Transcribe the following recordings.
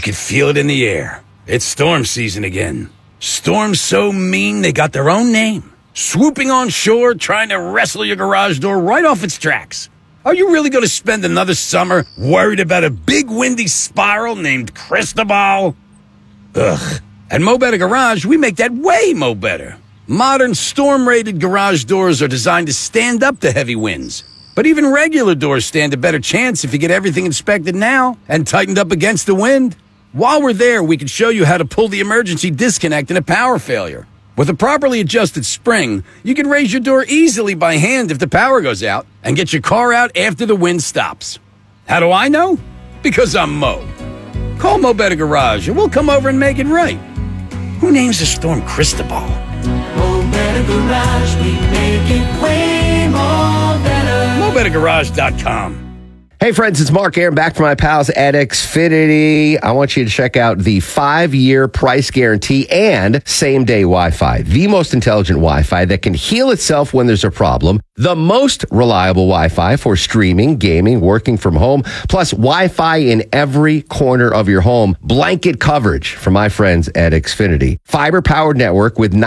could feel it in the air. It's storm season again. Storms so mean they got their own name. Swooping on shore, trying to wrestle your garage door right off its tracks. Are you really going to spend another summer worried about a big windy spiral named Cristobal? Ugh. At Mo Better Garage, we make that way mo better. Modern storm-rated garage doors are designed to stand up to heavy winds. But even regular doors stand a better chance if you get everything inspected now and tightened up against the wind. While we're there, we can show you how to pull the emergency disconnect in a power failure. With a properly adjusted spring, you can raise your door easily by hand if the power goes out and get your car out after the wind stops. How do I know? Because I'm Mo. Call Mo Better Garage and we'll come over and make it right. Who names the storm Cristobal? Mo Better Garage, we make it way more better. MoBetterGarage.com. Hey friends, it's Mark Aaron back from my pals at Xfinity. I want you to check out the 5-year price guarantee and same-day Wi-Fi. The most intelligent Wi-Fi that can heal itself when there's a problem. The most reliable Wi-Fi for streaming, gaming, working from home. Plus Wi-Fi in every corner of your home. Blanket coverage from my friends at Xfinity. Fiber-powered network with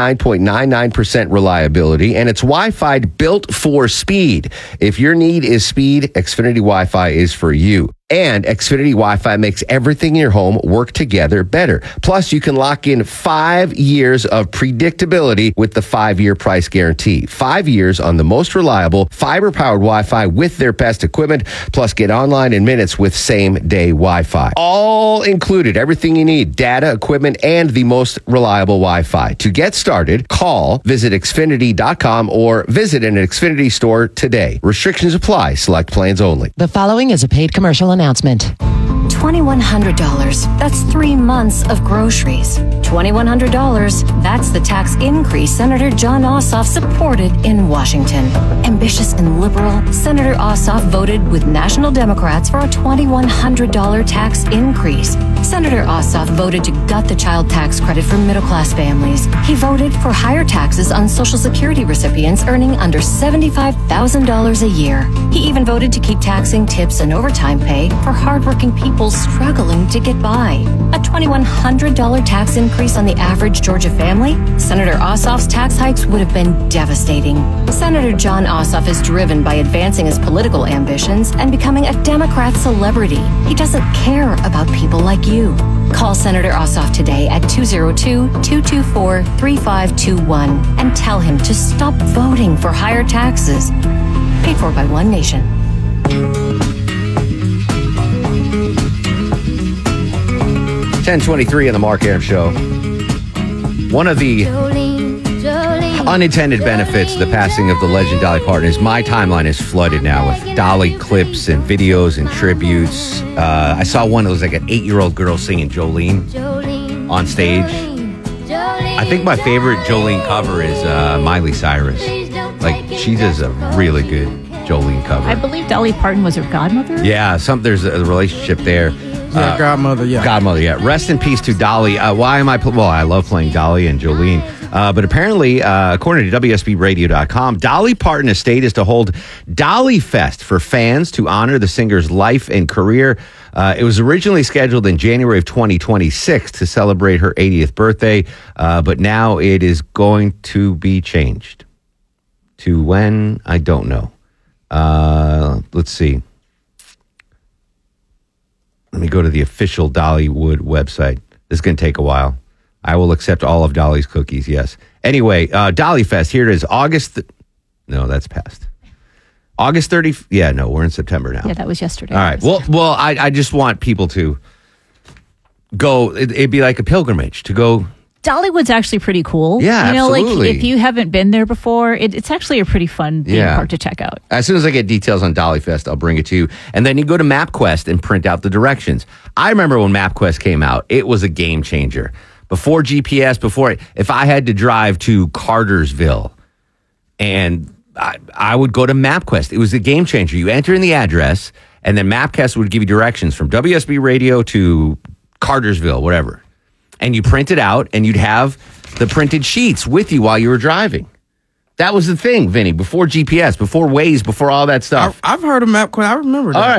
99.99% reliability. And it's Wi-Fi built for speed. If your need is speed, Xfinity Wi-Fi is for you. And Xfinity Wi-Fi makes everything in your home work together better. Plus, you can lock in 5 years of predictability with the 5-year price guarantee. 5 years on the most reliable fiber-powered Wi-Fi with their best equipment. Plus, get online in minutes with same-day Wi-Fi. All included, everything you need, data, equipment, and the most reliable Wi-Fi. To get started, visit Xfinity.com or visit an Xfinity store today. Restrictions apply. Select plans only. The following is a paid commercial announcement. $2,100. That's 3 months of groceries. $2,100. That's the tax increase Senator Jon Ossoff supported in Washington. Ambitious and liberal, Senator Ossoff voted with national Democrats for a $2,100 tax increase. Senator Ossoff voted to gut the child tax credit for middle-class families. He voted for higher taxes on Social Security recipients earning under $75,000 a year. He even voted to keep taxing tips and overtime pay for hardworking people struggling to get by. A $2,100 tax increase on the average Georgia family? Senator Ossoff's tax hikes would have been devastating. Senator Jon Ossoff is driven by advancing his political ambitions and becoming a Democrat celebrity. He doesn't care about people like you. Call Senator Ossoff today at 202-224-3521 and tell him to stop voting for higher taxes. Paid for by One Nation. 10:23 on the Mark Aram Show. One of the unintended benefits of the passing of the legend Dolly Parton is my timeline is flooded now with Dolly clips and videos and tributes. I saw one that was like an 8-year-old girl singing Jolene on stage. I think my favorite Jolene cover is Miley Cyrus. Like, she does a really good Jolene cover. I believe Dolly Parton was her godmother. Yeah, there's a relationship there. Godmother, yeah. Godmother, yeah. Rest in peace to Dolly. Why am I... Well, I love playing Dolly and Jolene. But apparently, according to WSBRadio.com, Dolly Parton Estate is to hold Dolly Fest for fans to honor the singer's life and career. It was originally scheduled in January of 2026 to celebrate her 80th birthday, but now it is going to be changed. To when? I don't know. Let's see. Let me go to the official Dollywood website. This is going to take a while. I will accept all of Dolly's cookies, yes. Anyway, Dolly Fest, here it is. No, that's past. August 30th. Yeah, no, we're in September now. Yeah, that was yesterday. All right. Well, I just want people to go. It'd be like a pilgrimage to go. Dollywood's actually pretty cool. Yeah, absolutely. Like if you haven't been there before, it's actually a pretty fun theme park to check out. As soon as I get details on Dolly Fest, I'll bring it to you. And then you go to MapQuest and print out the directions. I remember when MapQuest came out, it was a game changer. Before GPS, if I had to drive to Cartersville, and I would go to MapQuest. It was a game changer. You enter in the address, and then MapQuest would give you directions from WSB Radio to Cartersville, whatever. And you print it out, and you'd have the printed sheets with you while you were driving. That was the thing, Vinny, before GPS, before Waze, before all that stuff. I've heard of MapQuest. I remember that. All right.